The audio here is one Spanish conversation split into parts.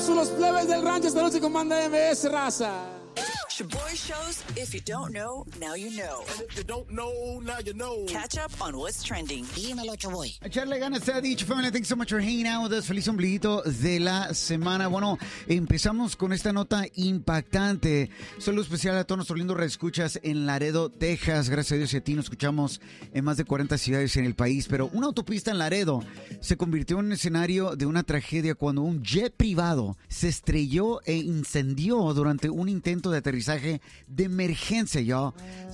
aplauso a los plebes del rancho. Esta noche comanda MS, raza. Shaboy shows, if you don't know, now you know. And if you don't know, now you know. Catch up on what's trending. Dímelo, Shaboy. Echarle ganas se ha dicho, family. Thanks so much for hanging out with us. Feliz ombliguito de la semana. Bueno, empezamos con esta nota impactante. Saludo especial a todos nuestros lindos reescuchas en Laredo, Texas. Gracias a Dios y a ti nos escuchamos en más de 40 ciudades en el país. Pero una autopista en Laredo se convirtió en un escenario de una tragedia cuando un jet privado se estrelló e incendió durante un intento de aterrizaje de emergencia, y'all.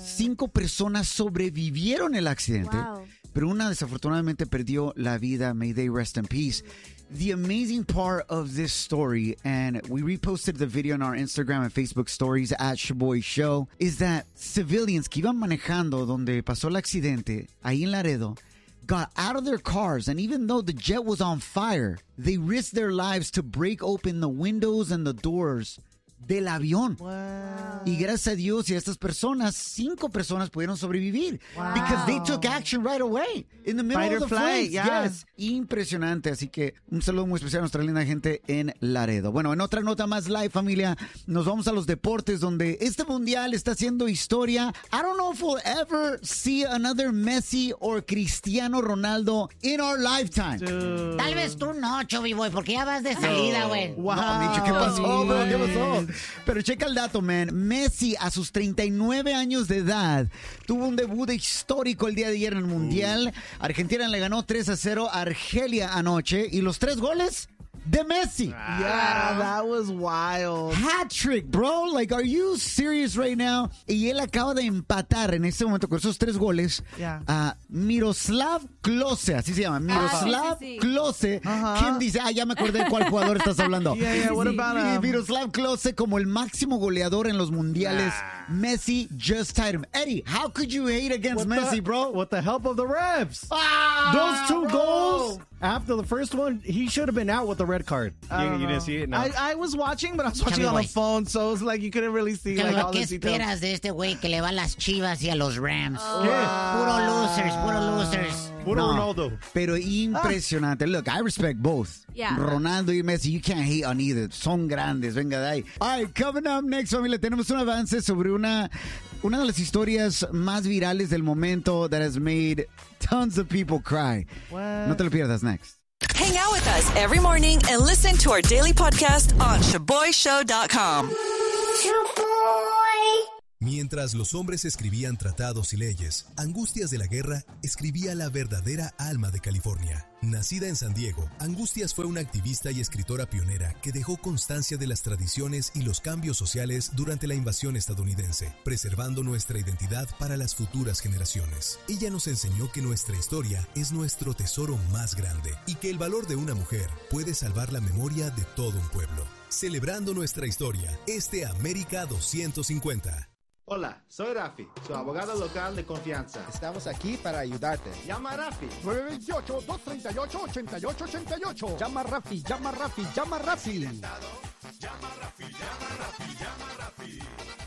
5 personas sobrevivieron el accidente, pero una desafortunadamente perdió la vida. May they rest in peace. The amazing part of this story, and we reposted the video on our Instagram and Facebook stories at Shaboy Show, is that civilians que iban manejando donde pasó el accidente, ahí en Laredo, got out of their cars, and even though the jet was on fire, they risked their lives to break open the windows and the doors del avión. Wow. Y gracias a Dios y a estas personas, 5 personas pudieron sobrevivir. Wow. Because they took action right away. In the middle Fight of or the flight, flames. yeah. Yes. Impresionante. Así que un saludo muy especial a nuestra linda gente en Laredo. Bueno, en otra nota más live, familia, nos vamos a los deportes donde este mundial está haciendo historia. I don't know if we'll ever see another Messi or Cristiano Ronaldo in our lifetime. Dude. Tal vez tú no, Chubby Boy, porque ya vas de salida, güey. Wow, Micho, ¿qué pasó, bro? ¿Qué pasó? Pero checa el dato, man. Messi, a sus 39 años de edad, tuvo un debut histórico el día de ayer en el Mundial. Argentina le ganó 3-0 a Argelia anoche. ¿Y los 3 goles? De Messi. Yeah, that was wild. Hat trick, bro. Like, are you serious right now? Y él acaba de empatar en este momento con esos 3 goles a Miroslav Klose. Así se llama. Miroslav Klose. ¿Quién dice? Ya me acordé de cuál jugador estás hablando. Yeah, what about Miroslav Klose como el máximo goleador en los mundiales. Messi just tied him. Eddie, how could you hate against Messi, bro? With the help of the refs. Those 2 goals, after the first one, he should have been out with the red card. You didn't see it? No. I was watching, but I was watching on the phone, so it's like you couldn't really see like all ¿Qué the details. esperas de este güey que le va a las Chivas y a los Rams? ¿Qué? Puro losers. Puro No, Ronaldo. Pero impresionante. Look, I respect both. Yeah. Ronaldo y Messi, you can't hate on either. Son grandes, venga de ahí. All right, coming up next, familia, tenemos un avance sobre una de las historias más virales del momento that has made tons of people cry. What? No te lo pierdas, next. Hang out with us every morning and listen to our daily podcast on ShaboyShow.com. Mientras los hombres escribían tratados y leyes, Angustias de la Guerra escribía la verdadera alma de California. Nacida en San Diego, Angustias fue una activista y escritora pionera que dejó constancia de las tradiciones y los cambios sociales durante la invasión estadounidense, preservando nuestra identidad para las futuras generaciones. Ella nos enseñó que nuestra historia es nuestro tesoro más grande y que el valor de una mujer puede salvar la memoria de todo un pueblo. Celebrando nuestra historia, América 250. Hola, soy Rafi, su abogado local de confianza. Estamos aquí para ayudarte. Llama a Rafi. 928-238-8888. Llama a Rafi, llama a Rafi, llama a Rafi. Llama a Rafi, llama a Rafi, llama a Rafi.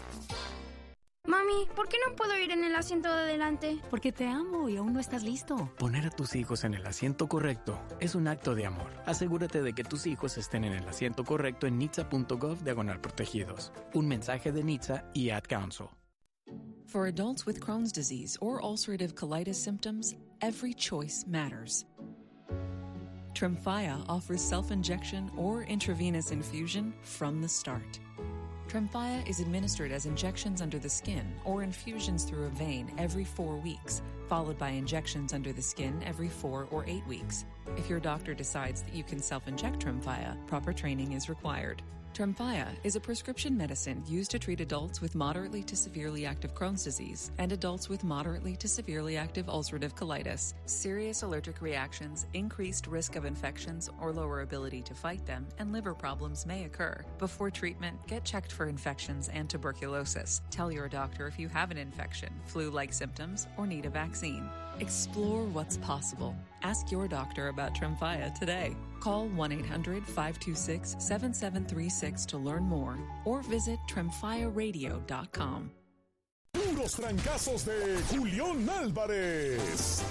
Mami, ¿por qué no puedo ir en el asiento de adelante? Porque te amo y aún no estás listo. Poner a tus hijos en el asiento correcto es un acto de amor. Asegúrate de que tus hijos estén en el asiento correcto en nitsa.gov/protegidos. Un mensaje de Nitsa y Ad Council. For adults with Crohn's disease or ulcerative colitis symptoms, every choice matters. Tremfya offers self-injection or intravenous infusion from the start. Tremfya is administered as injections under the skin or infusions through a vein every 4 weeks, followed by injections under the skin every 4 or 8 weeks. If your doctor decides that you can self-inject Tremfya, proper training is required. Tremfya is a prescription medicine used to treat adults with moderately to severely active Crohn's disease and adults with moderately to severely active ulcerative colitis. Serious allergic reactions, increased risk of infections or lower ability to fight them, and liver problems may occur. Before treatment, get checked for infections and tuberculosis. Tell your doctor if you have an infection, flu-like symptoms, or need a vaccine. Explore what's possible. Ask your doctor about Tremfya today. Call 1-800-526-7736 to learn more or visit tremfyaradio.com. Puros trancazos de Julián Álvarez.